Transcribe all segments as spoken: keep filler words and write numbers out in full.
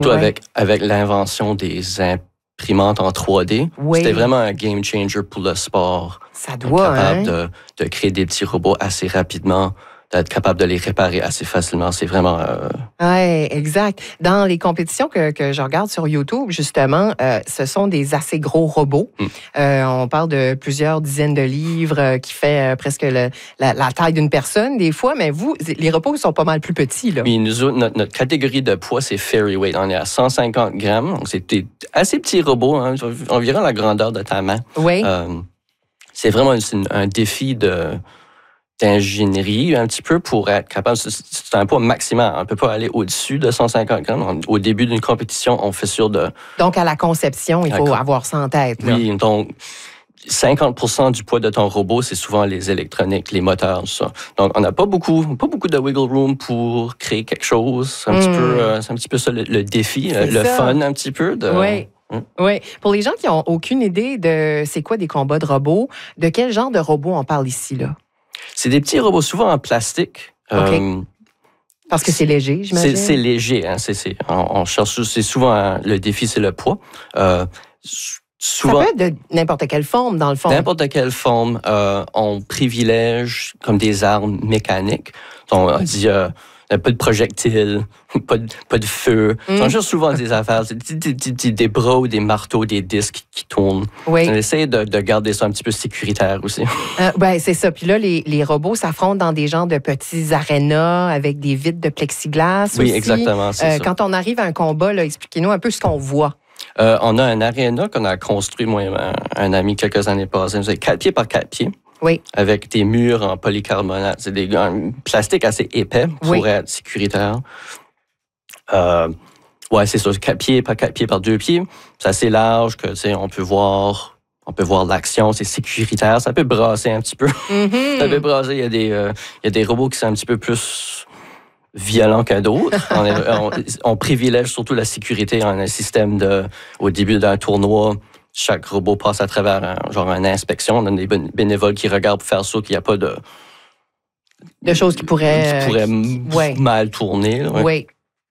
Ouais. Avec, avec l'invention des imprimantes en trois D, oui. C'était vraiment un game changer pour le sport. Ça doit, être capable hein? de, de créer des petits robots assez rapidement, d'être capable de les réparer assez facilement. C'est vraiment... Euh... Oui, exact. Dans les compétitions que, que je regarde sur YouTube, justement, euh, ce sont des assez gros robots. Mm. Euh, on parle de plusieurs dizaines de livres euh, qui fait euh, presque le, la, la taille d'une personne, des fois, mais vous, les robots sont pas mal plus petits, là. Oui, nous autres, notre, notre catégorie de poids, c'est Fairy Weight. On est à cent cinquante grammes. Donc, c'est des assez petits robots, hein, environ la grandeur de ta main. Oui. Euh, c'est vraiment une, un défi de... d'ingénierie un petit peu pour être capable, c'est un poids maximal, on ne peut pas aller au-dessus de cent cinquante grammes. Au début d'une compétition, on fait sûr de... Donc, à la conception, il faut la... avoir ça en tête. Là. Oui, donc cinquante pour cent du poids de ton robot, c'est souvent les électroniques, les moteurs, tout ça. Donc, on n'a pas beaucoup, pas beaucoup de wiggle room pour créer quelque chose. C'est un, mm. petit, peu, euh, c'est un petit peu ça le, le défi, c'est le ça. Fun un petit peu. De... Oui. Oui. Pour les gens qui n'ont aucune idée de c'est quoi des combats de robots, de quel genre de robot on parle ici, là? C'est des petits robots souvent en plastique. OK. Euh, Parce que c'est léger, j'imagine. C'est, c'est léger. Hein, c'est, c'est, on, on cherche, c'est souvent hein, le défi, c'est le poids. Euh, souvent, ça peut être de n'importe quelle forme, dans le fond. N'importe quelle forme. Euh, on privilège comme des armes mécaniques. On, on dit euh, pas de projectiles, pas de, pas de feu. Mm. Ce sont juste souvent des affaires, des, des, des, des bras ou des marteaux, des disques qui tournent. Oui. On essaie de, de garder ça un petit peu sécuritaire aussi. Euh, ben, c'est ça. Puis là, les, les robots s'affrontent dans des genres de petits arénas avec des vitres de plexiglas oui, aussi. Exactement, c'est euh, ça. Quand on arrive à un combat, là, expliquez-nous un peu ce qu'on voit. Euh, on a un aréna qu'on a construit, moi et un, un ami, quelques années passées. C'est quatre pieds par quatre pieds. Oui. Avec des murs en polycarbonate. C'est des un plastique assez épais pour oui. être sécuritaire. Euh, ouais, c'est ça. quatre pieds par quatre pieds par deux pieds. C'est assez large que, tu sais, on peut voir, on peut voir l'action. C'est sécuritaire. Ça peut brasser un petit peu. Mm-hmm. Ça peut brasser. Il y a des, euh, il y a des robots qui sont un petit peu plus violents que d'autres. on, est, on, on privilège surtout la sécurité. On a un système de, au début d'un tournoi, chaque robot passe à travers un, genre une inspection. On a des bénévoles qui regardent pour faire sûr qu'il n'y a pas de... De choses qui pourraient... Qui pourraient qui, ouais. mal tourner. Oui. oui.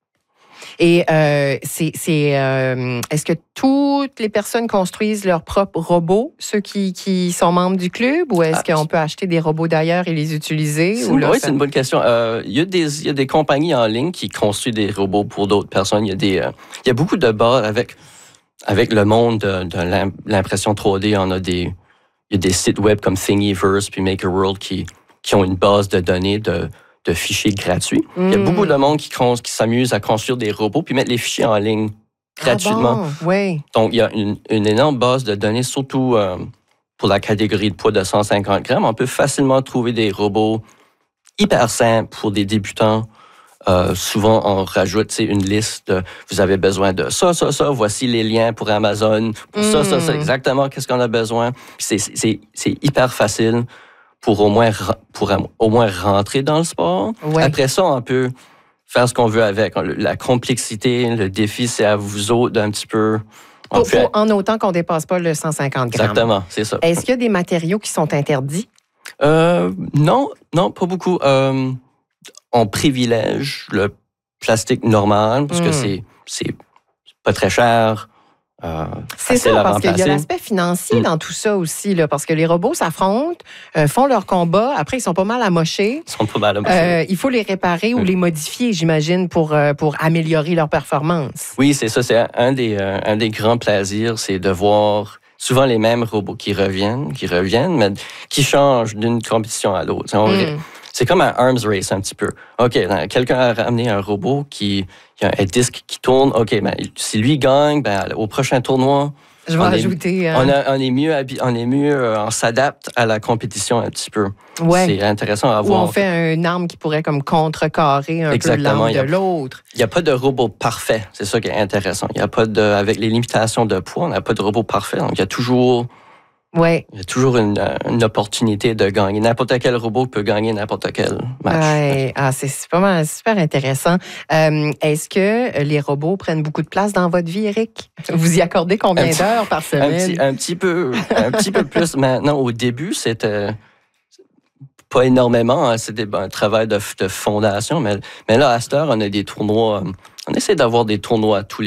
Et euh, c'est, c'est, euh, est-ce que toutes les personnes construisent leurs propres robots, ceux qui, qui sont membres du club, ou est-ce ah, qu'on peut acheter des robots d'ailleurs et les utiliser? C'est, ou là, oui, ça... c'est une bonne question. Euh, il y a des, il y a des compagnies en ligne qui construisent des robots pour d'autres personnes. Il y a, des, euh, il y a beaucoup de bars avec... Avec le monde de, de l'impression trois D, on a des, il y a des sites web comme Thingiverse puis MakerWorld qui, qui ont une base de données de, de fichiers gratuits. Mm. Il y a beaucoup de monde qui, qui s'amuse à construire des robots puis mettre les fichiers en ligne gratuitement. Ah bon? Oui. Donc, il y a une, une énorme base de données, surtout euh, pour la catégorie de poids de cent cinquante grammes. On peut facilement trouver des robots hyper simples pour des débutants. Euh, souvent, on rajoute une liste de « vous avez besoin de ça, ça, ça, voici les liens pour Amazon, pour mm. ça, ça, ça, exactement qu'est-ce qu'on a besoin. » c'est, c'est, c'est hyper facile pour au, moins, pour au moins rentrer dans le sport. Ouais. Après ça, on peut faire ce qu'on veut avec. La complexité, le défi, c'est à vous autres d'un petit peu... Pour, fait... pour, en autant qu'on ne dépasse pas le cent cinquante grammes. Exactement, c'est ça. Est-ce qu'il y a des matériaux qui sont interdits? Euh, non, non, pas beaucoup. Euh, On privilège le plastique normal parce mmh. que c'est, c'est pas très cher. Euh, c'est ça, parce qu'il y a l'aspect financier mmh. dans tout ça aussi, là, parce que les robots s'affrontent, euh, font leur combat, après ils sont pas mal amochés. Ils sont pas mal amochés. Euh, il faut les réparer mmh. ou les modifier, j'imagine, pour, euh, pour améliorer leur performance. Oui, c'est ça. C'est un des, euh, un des grands plaisirs, c'est de voir souvent les mêmes robots qui reviennent, qui reviennent, mais qui changent d'une compétition à l'autre. On, mmh. C'est comme un arms race un petit peu. OK, quelqu'un a ramené un robot qui, qui a un disque qui tourne. OK, ben, si lui gagne, ben, au prochain tournoi, je vais on ajouter. Est, hein. on, a, on est mieux, on est mieux, on s'adapte à la compétition un petit peu. Ouais. C'est intéressant à voir. Ou on fait une arme qui pourrait comme contrecarrer un Exactement. peu l'arme de l'autre. Il n'y a pas de robot parfait. C'est ça qui est intéressant. Il y a pas de, avec les limitations de poids, on n'a pas de robot parfait. Donc, il y a toujours... Ouais. Il y a toujours une, une opportunité de gagner. N'importe quel robot peut gagner n'importe quel match. Ouais. Ah, c'est super, super intéressant. Euh, est-ce que les robots prennent beaucoup de place dans votre vie, Éric? Vous y accordez combien petit, d'heures par semaine? Un petit, un petit peu, un petit peu plus maintenant. Au début, c'était pas énormément. Hein, c'était un travail de, de fondation. Mais, mais là, à cette heure, on a des tournois. On essaie d'avoir des tournois tous les